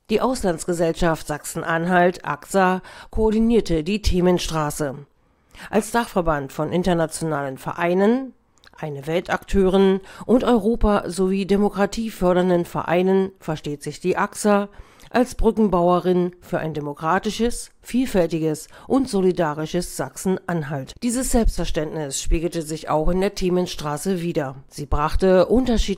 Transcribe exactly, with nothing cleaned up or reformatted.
Die Auslandsgesellschaft Sachsen-Anhalt (A X A) koordinierte die Themenstraße. Als Dachverband von internationalen Vereinen, Eine Welt-Akteuren und Europa sowie demokratiefördernden Vereinen versteht sich die A X A als Brückenbauerin für ein demokratisches, vielfältiges und solidarisches Sachsen-Anhalt. Dieses Selbstverständnis spiegelte sich auch in der Themenstraße wider. Sie brachte unterschiedliche